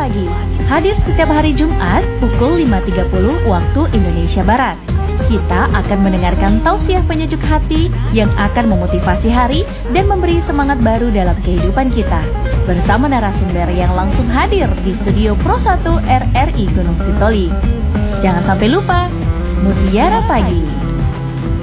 Pagi hadir setiap hari Jumat pukul 5.30 waktu Indonesia Barat. Kita akan mendengarkan tausiah penyejuk hati yang akan memotivasi hari dan memberi semangat baru dalam kehidupan kita. Bersama narasumber yang langsung hadir di studio Pro 1 RRI Gunung Sitoli. Jangan sampai lupa, Mutiara Pagi.